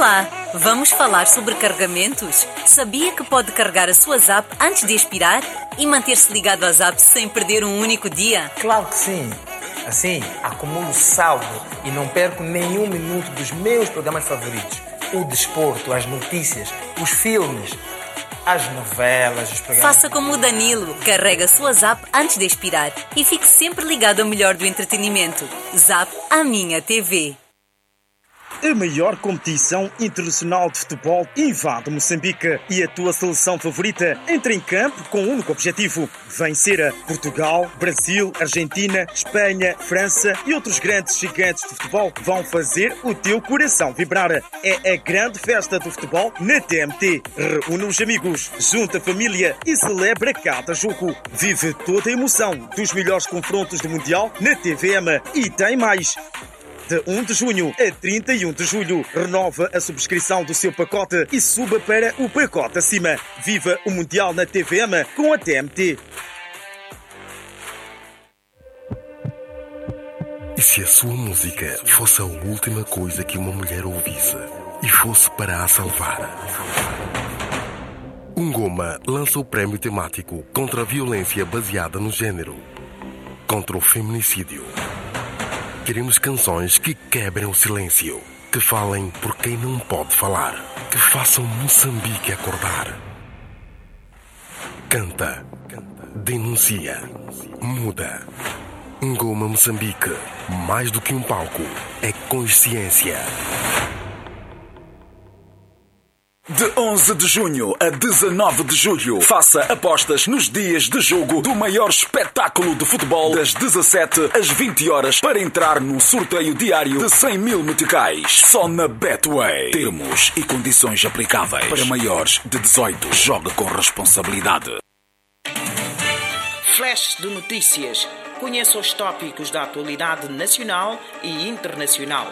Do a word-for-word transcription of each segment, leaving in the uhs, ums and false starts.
Olá! Vamos falar sobre carregamentos? Sabia que pode carregar a sua Zap antes de expirar? E manter-se ligado à Zap sem perder um único dia? Claro que sim! Assim, acumulo saldo e não perco nenhum minuto dos meus programas favoritos. O desporto, as notícias, os filmes, as novelas, os programas... Faça como o Danilo, carrega a sua Zap antes de expirar e fique sempre ligado ao melhor do entretenimento. Zap, a minha T V. A maior competição internacional de futebol invade Moçambique e a tua seleção favorita entra em campo com um único objetivo: vencer a Portugal, Brasil, Argentina, Espanha, França e outros grandes gigantes de futebol vão fazer o teu coração vibrar. É a grande festa do futebol na T M T. Reúne os amigos, junta a família e celebra cada jogo. Vive toda a emoção dos melhores confrontos do Mundial na T V M. E tem mais! De primeiro de junho a trinta e um de julho, renova a subscrição do seu pacote e suba para o pacote acima. Viva o Mundial na T V M com a T M T. E se a sua música fosse a última coisa que uma mulher ouvisse e fosse para a salvar? Ungoma lança o prémio temático contra a violência baseada no género, contra o feminicídio. Queremos canções que quebrem o silêncio, que falem por quem não pode falar, que façam Moçambique acordar. Canta, denuncia, muda. Ngoma Moçambique, mais do que um palco, é consciência. De onze de junho a dezanove de julho, faça apostas nos dias de jogo do maior espetáculo de futebol das dezassete às vinte horas para entrar num sorteio diário de cem mil meticais. Só na Betway. Termos e condições aplicáveis. Para maiores de dezoito, joga com responsabilidade. Flash de notícias. Conheça os tópicos da atualidade nacional e internacional.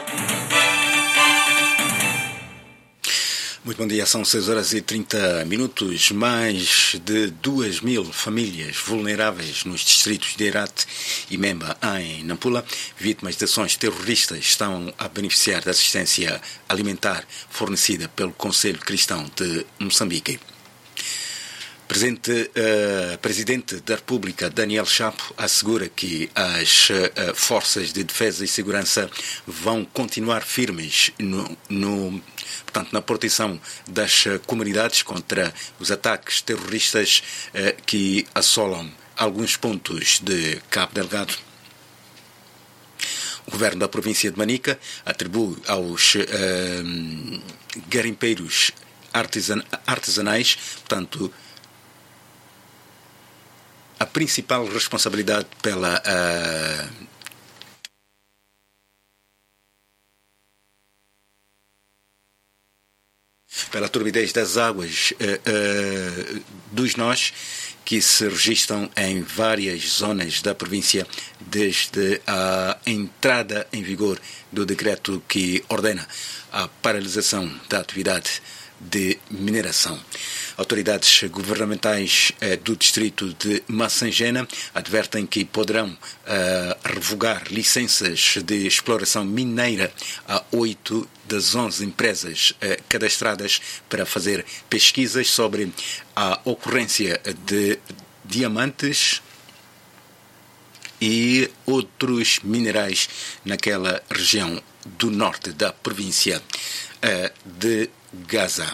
Muito bom dia, são seis horas e trinta minutos. Mais de duas mil famílias vulneráveis nos distritos de Herat e Memba, em Nampula, vítimas de ações terroristas, estão a beneficiar da assistência alimentar fornecida pelo Conselho Cristão de Moçambique. Presidente, uh, Presidente da República, Daniel Chapo, assegura que as uh, forças de defesa e segurança vão continuar firmes no, no, portanto, na proteção das uh, comunidades contra os ataques terroristas uh, que assolam alguns pontos de Cabo Delgado. O governo da província de Manica atribui aos uh, garimpeiros artesan, artesanais, portanto, a principal responsabilidade pela uh, pela turbidez das águas uh, uh, dos nós que se registram em várias zonas da província desde a entrada em vigor do decreto que ordena a paralisação da atividade de mineração. Autoridades governamentais eh, do distrito de Massangena advertem que poderão eh, revogar licenças de exploração mineira a oito das onze empresas eh, cadastradas para fazer pesquisas sobre a ocorrência de diamantes e outros minerais naquela região do norte da província eh, de Gaza.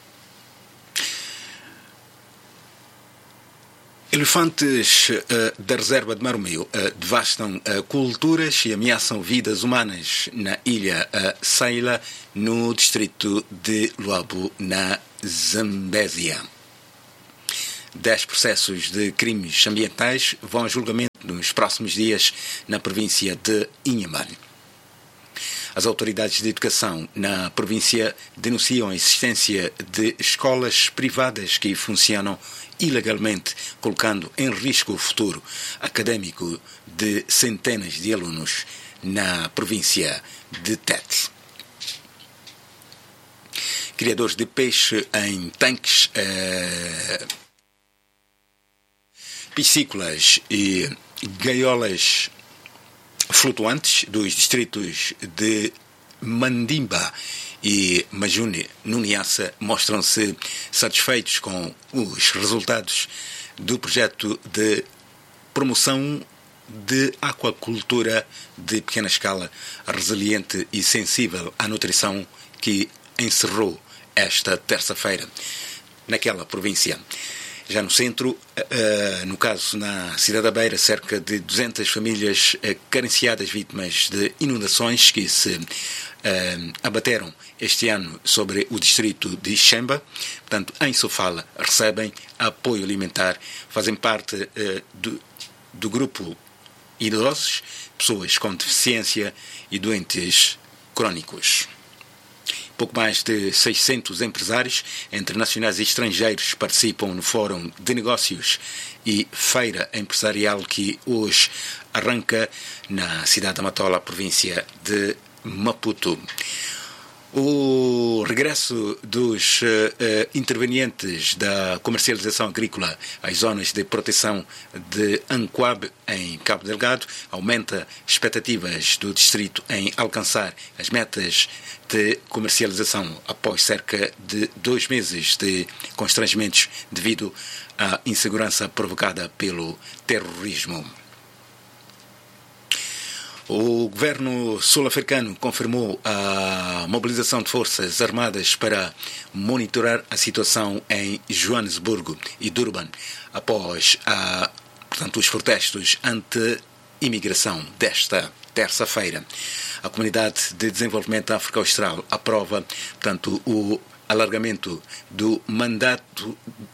Elefantes uh, da reserva de Maromeu uh, devastam uh, culturas e ameaçam vidas humanas na ilha uh, Saila, no distrito de Luabo, na Zambésia. Dez processos de crimes ambientais vão a julgamento nos próximos dias na província de Inhambane. As autoridades de educação na província denunciam a existência de escolas privadas que funcionam ilegalmente, colocando em risco o futuro académico de centenas de alunos na província de Tete. Criadores de peixe em tanques, eh, piscícolas e gaiolas flutuantes dos distritos de Mandimba e Majune no Niassa mostram-se satisfeitos com os resultados do projeto de promoção de aquacultura de pequena escala, resiliente e sensível à nutrição, que encerrou esta terça-feira naquela província. Já no centro, uh, no caso na cidade da Beira, cerca de duzentas famílias uh, carenciadas vítimas de inundações que se uh, abateram este ano sobre o distrito de Xemba, portanto, em Sofala, recebem apoio alimentar, fazem parte uh, do, do grupo idosos, pessoas com deficiência e doentes crónicos. Pouco mais de seiscentos empresários, entre nacionais e estrangeiros, participam no Fórum de Negócios e Feira Empresarial que hoje arranca na cidade da Matola, província de Maputo. O regresso dos uh, intervenientes da comercialização agrícola às zonas de proteção de Anquab, em Cabo Delgado, aumenta expectativas do distrito em alcançar as metas de comercialização após cerca de dois meses de constrangimentos devido à insegurança provocada pelo terrorismo. O governo sul-africano confirmou a mobilização de forças armadas para monitorar a situação em Joanesburgo e Durban após a, portanto, os protestos anti-imigração desta terça-feira. A Comunidade de Desenvolvimento da África Austral aprova, portanto, o alargamento do mandato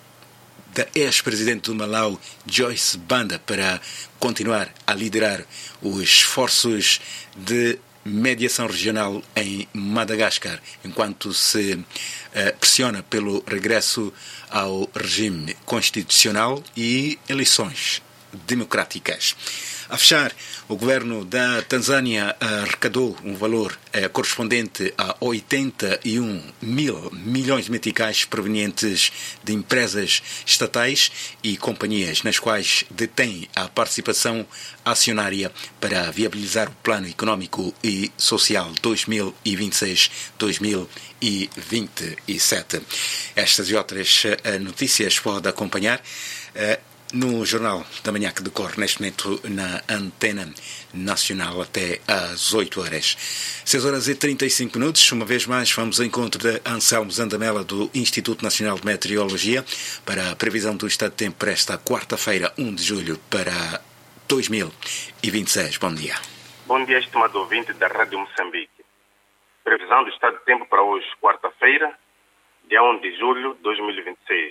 da ex-presidente do Malau, Joyce Banda, para continuar a liderar os esforços de mediação regional em Madagascar, enquanto se uh, pressiona pelo regresso ao regime constitucional e eleições democráticas. A fechar, o governo da Tanzânia arrecadou um valor eh, correspondente a oitenta e um mil milhões de meticais provenientes de empresas estatais e companhias nas quais detém a participação acionária para viabilizar o Plano Económico e Social dois mil e vinte e seis a dois mil e vinte e sete. Estas e outras eh, notícias pode acompanhar eh, no Jornal da Manhã, que decorre neste momento na Antena Nacional até às oito horas. seis horas e trinta e cinco minutos. Uma vez mais, vamos ao encontro de Anselmo Zandamela, do Instituto Nacional de Meteorologia, para a previsão do estado de tempo para esta quarta-feira, primeiro de julho, para dois mil e vinte e seis. Bom dia. Bom dia, estimado ouvinte da Rádio Moçambique. Previsão do estado de tempo para hoje, quarta-feira, dia primeiro de julho de dois mil e vinte e seis.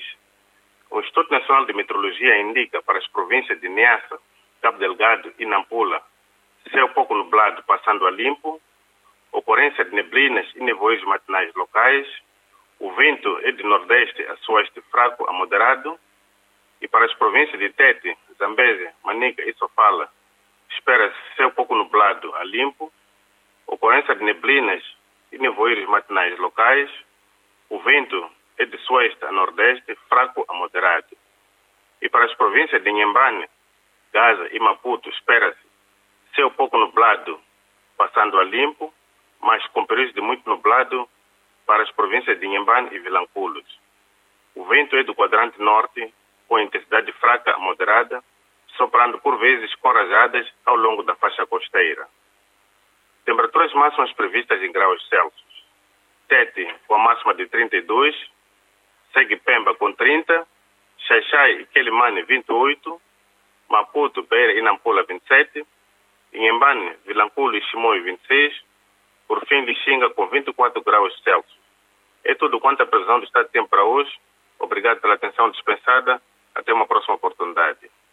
O Instituto Nacional de Meteorologia indica para as províncias de Niassa, Cabo Delgado e Nampula céu pouco nublado passando a limpo, ocorrência de neblinas e nevoeiros matinais locais, o vento é de nordeste a sueste fraco a moderado, e para as províncias de Tete, Zambeze, Manica e Sofala espera-se céu pouco nublado a limpo, ocorrência de neblinas e nevoeiros matinais locais, o vento é de sueste a nordeste, fraco a moderado. E para as províncias de Inhambane, Gaza e Maputo, espera-se céu pouco nublado, passando a limpo, mas com períodos de muito nublado para as províncias de Inhambane e Vilanculos. O vento é do quadrante norte, com intensidade fraca a moderada, soprando por vezes com rajadas ao longo da faixa costeira. Temperaturas máximas previstas em graus Celsius. Tete, com a máxima de trinta e dois, segue Pemba com trinta, Xaixai e Quelimane vinte e oito, Maputo, Beira e Nampula vinte e sete, Inhambane, Vilanculo e Chimoio vinte e seis, por fim Lixinga com vinte e quatro graus Celsius. É tudo quanto a previsão do estado de tempo para hoje. Obrigado pela atenção dispensada. Até uma próxima oportunidade.